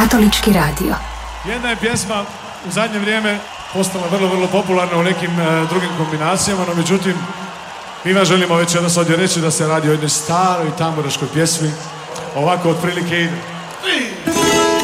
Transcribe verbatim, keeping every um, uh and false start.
Katolički radio. Jedna je pjesma u zadnje vrijeme postala vrlo, vrlo popularna u nekim e, drugim kombinacijama, no međutim mi vam želimo već jedno ovdje reći da se radi o jednoj staroj tamburaškoj pjesmi, ovako otprilike ide.